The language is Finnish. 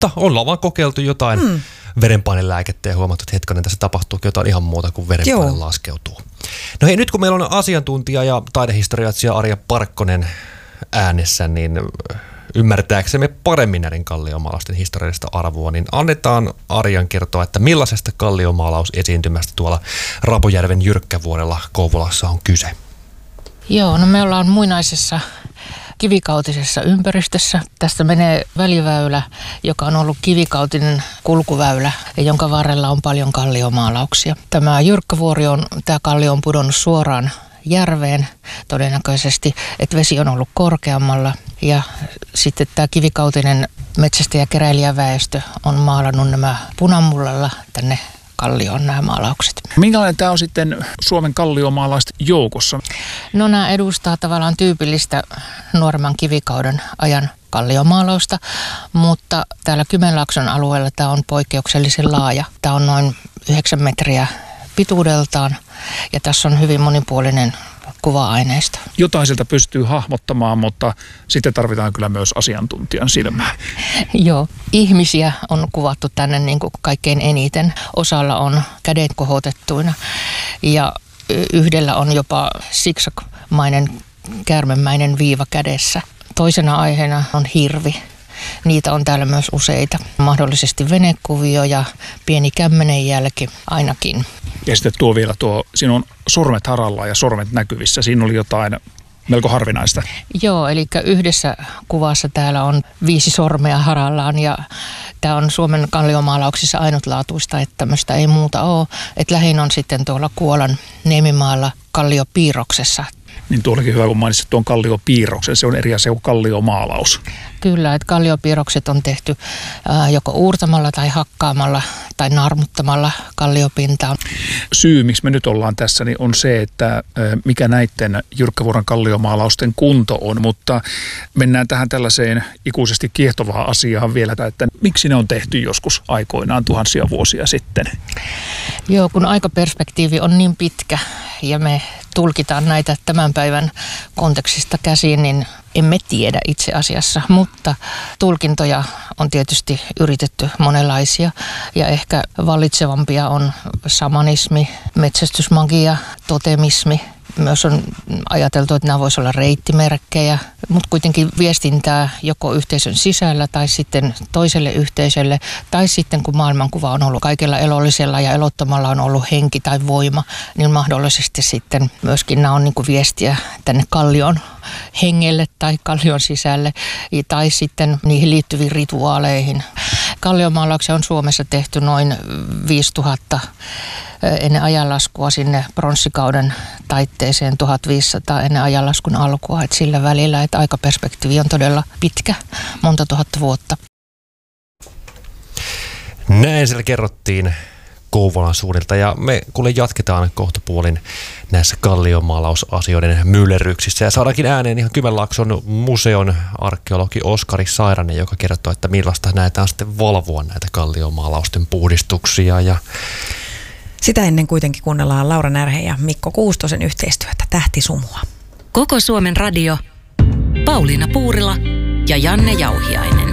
Mutta ollaan vaan kokeiltu jotain verenpainelääkettä ja huomattu, että hetkonen, tässä tapahtuu jotain ihan muuta kuin verenpaine laskeutuu. No hei, nyt kun meillä on asiantuntija ja taidehistoriatsija Arja Parkkonen äänessä, niin ymmärtääksemme paremmin näiden kalliomaalausten historiallista arvoa, niin annetaan Arjan kertoa, että millaisesta kalliomaalausesiintymästä tuolla Rapojärven Jyrkkävuorella Kouvolassa on kyse. Joo, no me ollaan muinaisessa kivikautisessa ympäristössä. Tästä menee väliväylä, joka on ollut kivikautinen kulkuväylä, jonka varrella on paljon kalliomaalauksia. Tämä Jyrkkävuori tämä kallio on pudonnut suoraan järveen todennäköisesti, että vesi on ollut korkeammalla ja sitten tämä kivikautinen metsästäjä-keräilijäväestö on maalannut nämä punamullalla tänne kallioon nämä maalaukset. Minkälainen tämä on sitten Suomen kalliomaalaisten joukossa? No nämä edustaa tavallaan tyypillistä nuoremman kivikauden ajan kalliomaalausta, mutta täällä Kymenlaakson alueella tämä on poikkeuksellisen laaja. Tämä on noin 9 metriä pituudeltaan ja tässä on hyvin monipuolinen kuva-aineisto. Jotain sieltä pystyy hahmottamaan, mutta sitten tarvitaan kyllä myös asiantuntijan silmää. Joo, ihmisiä on kuvattu tänne niin kuin kaikkein eniten. Osalla on kädet kohotettuina ja yhdellä on jopa siksakmainen, käärmemäinen viiva kädessä. Toisena aiheena on hirvi. Niitä on täällä myös useita. Mahdollisesti venekuvio ja pieni kämmenenjälki ainakin. Ja sitten siinä on sormet haralla ja sormet näkyvissä. Siinä oli jotain melko harvinaista. Joo, eli yhdessä kuvassa täällä on 5 sormea harallaan ja tämä on Suomen kalliomaalauksissa ainutlaatuista, että tämmöistä ei muuta ole. Että lähin on sitten tuolla Kuolan Niemimaalla kalliopiirroksessa. Niin tuollakin hyvä, kun mainitsit tuon kalliopiirroksen. Se on eri asia kuin kalliomaalaus. Kyllä, että kalliopiirrokset on tehty joko uurtamalla tai hakkaamalla tai narmuttamalla kalliopintaan. Syy, miksi me nyt ollaan tässä, niin on se, että mikä näiden Jyrkkävuoren kalliomaalausten kunto on. Mutta mennään tähän tällaiseen ikuisesti kiehtovaan asiaan vielä, että miksi ne on tehty joskus aikoinaan tuhansia vuosia sitten? Joo, kun aikaperspektiivi on niin pitkä ja me tulkitaan näitä tämän päivän kontekstista käsiin, niin emme tiedä itse asiassa, mutta tulkintoja on tietysti yritetty monenlaisia ja ehkä vallitsevampia on shamanismi, metsästysmagia, totemismi. Myös on ajateltu, että nämä voisivat olla reittimerkkejä, mutta kuitenkin viestintää joko yhteisön sisällä tai sitten toiselle yhteisölle. Tai sitten kun maailmankuva on ollut kaikella elollisella ja elottomalla on ollut henki tai voima, niin mahdollisesti sitten myöskin nämä on niin kuin viestiä tänne kallion hengelle tai kallion sisälle tai sitten niihin liittyviin rituaaleihin. Kalliomaalauksia on Suomessa tehty noin 5000 ennen ajanlaskua sinne pronssikauden taitteeseen 1500 ennen ajanlaskun alkua. Et sillä välillä, että aikaperspektiivi on todella pitkä, monta tuhatta vuotta. Näin siellä kerrottiin Kouvolan suunnilta ja me kuule jatketaan kohtapuolin näissä kalliomaalausasioiden myllerryksissä ja saadaankin ääneen ihan Kymenlaakson museon arkeologi Oskari Sairanen, joka kertoo, että millaista näitä on sitten valvoa näitä kalliomaalausten puhdistuksia ja sitä ennen kuitenkin kuunnellaan Laura Närhe ja Mikko Kuustosen yhteistyötä Tähtisumua. Koko Suomen radio, Pauliina Puurila ja Janne Jauhiainen.